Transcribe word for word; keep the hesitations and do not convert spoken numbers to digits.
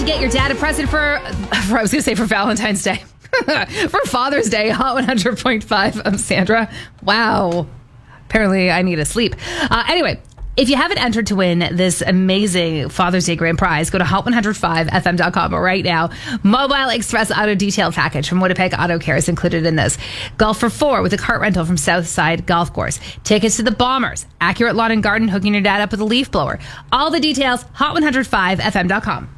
to get your dad a present for, for I was going to say for Valentine's Day. For Father's Day, Hot one hundred point five. I'm Sandra. Wow. Apparently, I need to sleep. Uh, anyway, if you haven't entered to win this amazing Father's Day grand prize, go to hot one oh five f m dot com right now. Mobile Express Auto Detail Package from Winnipeg Auto Care is included in this. Golf for four with a cart rental from Southside Golf Course. Tickets to the Bombers. Accurate Lawn and Garden, hooking your dad up with a leaf blower. All the details, hot one oh five f m dot com.